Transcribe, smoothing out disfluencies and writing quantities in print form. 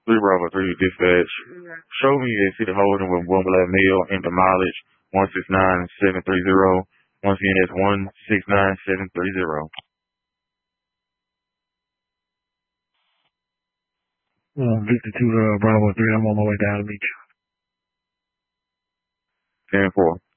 3 Bravo 3 dispatch. Show me a City Holding with one black male and the mileage 169730. Once again, that's 169730. 52 Bravo 3, I'm on my way down to meet you. 10-4.